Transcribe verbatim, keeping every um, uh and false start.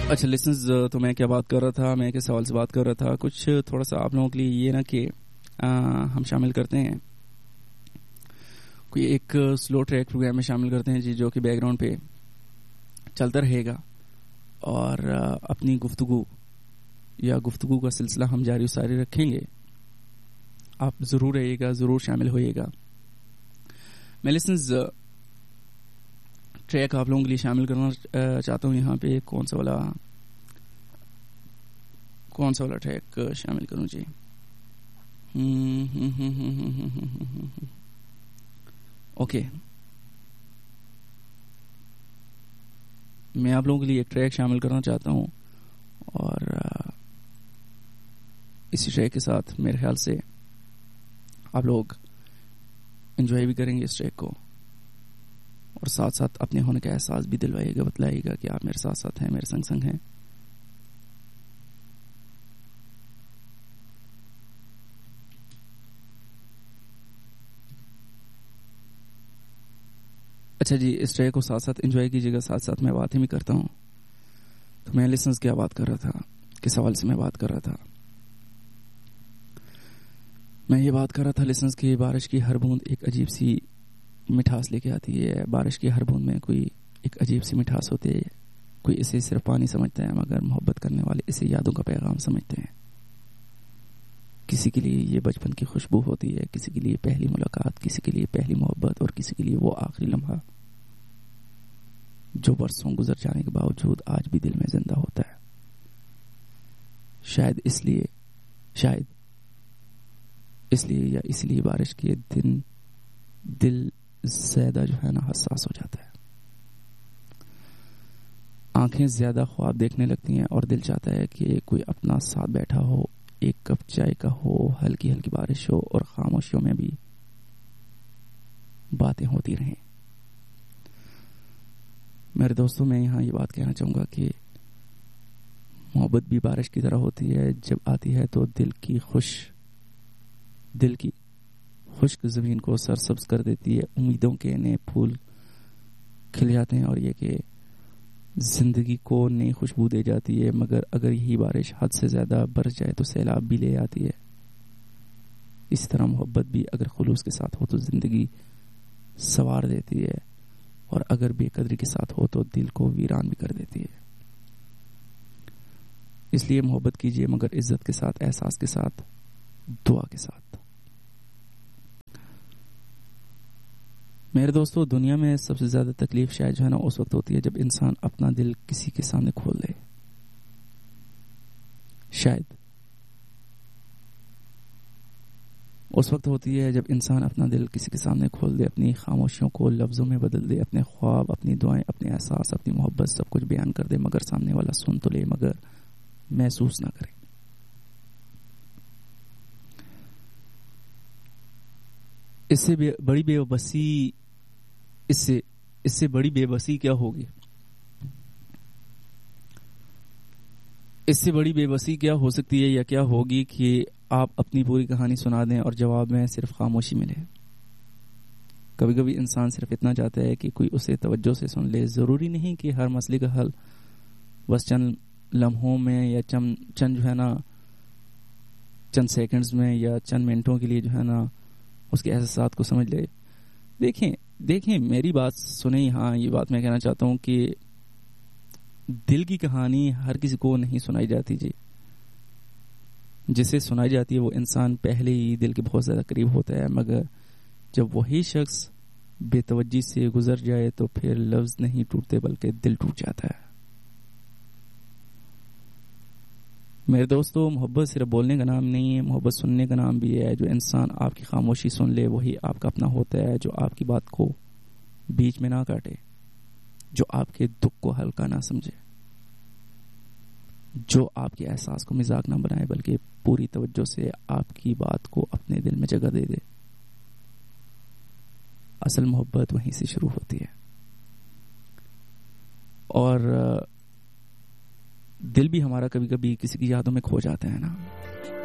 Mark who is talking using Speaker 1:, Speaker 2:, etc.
Speaker 1: اچھا لسنز، تو میں کیا بات کر رہا تھا، میں کس سوال سے بات کر رہا تھا، کچھ تھوڑا سا آپ لوگوں کے لیے یہ نا کہ ہم شامل کرتے ہیں کوئی ایک سلو ٹریک پروگرام میں شامل کرتے ہیں جی، جو کہ بیک گراؤنڈ پہ چلتا رہے گا اور اپنی گفتگو یا گفتگو کا سلسلہ ہم جاری و ساری رکھیں گے. آپ ضرور رہیے گا، ضرور شامل ہوئیے گا. میں لسنز ٹریک آپ لوگوں کے لیے شامل کرنا چاہتا ہوں. یہاں پہ کون سا والا کون سا والا ٹریک شامل کروں جی؟ اوکے، میں آپ لوگوں کے لیے ایک ٹریک شامل کرنا چاہتا ہوں اور اسی ٹریک کے ساتھ میرے خیال سے آپ لوگ انجوائے بھی کریں گے اس ٹریک کو، اور ساتھ ساتھ اپنے ہونے کا احساس بھی دلوائیے گا، بتلائیے گا کہ آپ میرے ساتھ ساتھ ہیں، میرے سنگ سنگ ہیں. اچھا جی، اس ٹریک کو ساتھ ساتھ انجوائے کیجیے گا، ساتھ ساتھ میں باتیں بھی کرتا ہوں. تو میں لسنز کیا بات کر رہا تھا، کس سوال سے میں بات کر رہا تھا؟ میں یہ بات کر رہا تھا لسنز کی بارش کی ہر بوند ایک عجیب سی مٹھاس لے کے آتی ہے. بارش کی ہر بوند میں کوئی ایک عجیب سی مٹھاس ہوتی ہے. کوئی اسے صرف پانی سمجھتا ہے، مگر محبت کرنے والے اسے یادوں کا پیغام سمجھتے ہیں. کسی کے لیے یہ بچپن کی خوشبو ہوتی ہے، کسی کے لیے پہلی ملاقات، کسی کے لیے پہلی محبت، اور کسی کے لیے وہ آخری لمحہ جو برسوں گزر جانے کے باوجود آج بھی دل میں زندہ ہوتا ہے. شاید اس لیے شاید اس لیے یا اس لیے بارش کے دن دل زیادہ جو ہے نا حساس ہو جاتا ہے. آنکھیں زیادہ خواب دیکھنے لگتی ہیں اور دل چاہتا ہے کہ کوئی اپنا ساتھ بیٹھا ہو، ایک کپ چائے کا ہو، ہلکی ہلکی بارش ہو اور خاموشیوں میں بھی باتیں ہوتی رہیں. میرے دوستوں، میں یہاں یہ بات کہنا چاہوں گا کہ محبت بھی بارش کی طرح ہوتی ہے. جب آتی ہے تو دل کی خوش دل کی خشک زمین کو سرسبز کر دیتی ہے. امیدوں کے نئے پھول کھل جاتے ہیں اور یہ کہ زندگی کو نئی خوشبو دے جاتی ہے. مگر اگر یہی بارش حد سے زیادہ برس جائے تو سیلاب بھی لے آتی ہے. اسی طرح محبت بھی اگر خلوص کے ساتھ ہو تو زندگی سوار دیتی ہے، اور اگر بے قدری کے ساتھ ہو تو دل کو ویران بھی کر دیتی ہے. اس لیے محبت کیجیے، مگر عزت کے ساتھ، احساس کے ساتھ، دعا کے ساتھ. میرے دوستو، دنیا میں سب سے زیادہ تکلیف شاید جو ہے نا اس وقت ہوتی ہے جب انسان اپنا دل کسی کے سامنے کھول دے. شاید اس وقت ہوتی ہے جب انسان اپنا دل کسی کے سامنے کھول دے، اپنی خاموشیوں کو لفظوں میں بدل دے، اپنے خواب، اپنی دعائیں، اپنے احساس، اپنی محبت سب کچھ بیان کر دے، مگر سامنے والا سن تو لے مگر محسوس نہ کرے. اس سے بڑی بے بسی اس سے اس سے بڑی بے بسی کیا ہوگی اس سے بڑی بے بسی کیا ہو سکتی ہے یا کیا ہوگی کہ آپ اپنی پوری کہانی سنا دیں اور جواب میں صرف خاموشی ملے. کبھی کبھی انسان صرف اتنا چاہتا ہے کہ کوئی اسے توجہ سے سن لے. ضروری نہیں کہ ہر مسئلے کا حل بس چند لمحوں میں یا چند چند جو ہے نا چند سیکنڈز میں یا چند منٹوں کے لیے جو ہے نا اس کے احساسات کو سمجھ لے. دیکھیں دیکھیں میری بات سنیں. ہاں، یہ بات میں کہنا چاہتا ہوں کہ دل کی کہانی ہر کسی کو نہیں سنائی جاتی جی. جسے سنائی جاتی ہے وہ انسان پہلے ہی دل کے بہت زیادہ قریب ہوتا ہے، مگر جب وہی شخص بے توجہی سے گزر جائے تو پھر لفظ نہیں ٹوٹتے بلکہ دل ٹوٹ جاتا ہے. میرے دوستو، محبت صرف بولنے کا نام نہیں ہے، محبت سننے کا نام بھی ہے. جو انسان آپ کی خاموشی سن لے وہی آپ کا اپنا ہوتا ہے. جو آپ کی بات کو بیچ میں نہ کاٹے، جو آپ کے دکھ کو ہلکا نہ سمجھے، جو آپ کے احساس کو مذاق نہ بنائے بلکہ پوری توجہ سے آپ کی بات کو اپنے دل میں جگہ دے دے. اصل محبت وہیں سے شروع ہوتی ہے. اور دل بھی ہمارا کبھی کبھی کسی کی یادوں میں کھو جاتا ہے نا.